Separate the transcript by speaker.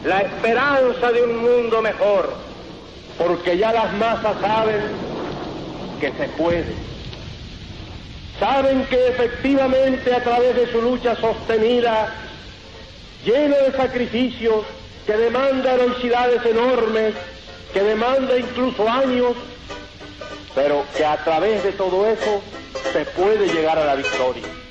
Speaker 1: la esperanza de un mundo mejor.
Speaker 2: Porque ya las masas saben que se puede. Saben que efectivamente a través de su lucha sostenida, llena de sacrificios, que demanda heroicidades enormes, que demanda incluso años, pero que a través de todo eso se puede llegar a la victoria.